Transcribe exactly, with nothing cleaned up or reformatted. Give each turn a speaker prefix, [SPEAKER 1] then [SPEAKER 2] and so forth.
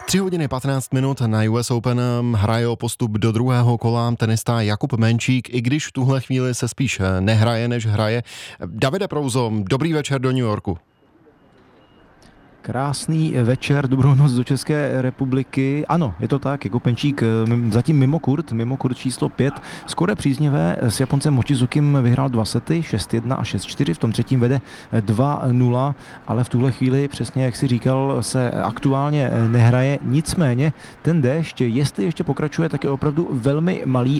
[SPEAKER 1] tři hodiny patnáct minut na U S Open hraje o postup do druhého kola tenista Jakub Menčík, i když v tuhle chvíli se spíš nehraje, než hraje. Davide Prouzo, dobrý večer do New Yorku.
[SPEAKER 2] Krásný večer, dobrou noc do České republiky. Ano, je to tak, Jakub Menčík zatím mimo kurt, mimo kurt číslo pět. Skoro příznivé s Japoncem Mochizukim vyhrál dva sety, šest jedna a šest čtyři, v tom třetím vede dva nula, ale v tuhle chvíli, přesně jak si říkal, se aktuálně nehraje. Nicméně ten déšť, jestli ještě pokračuje, tak je opravdu velmi malý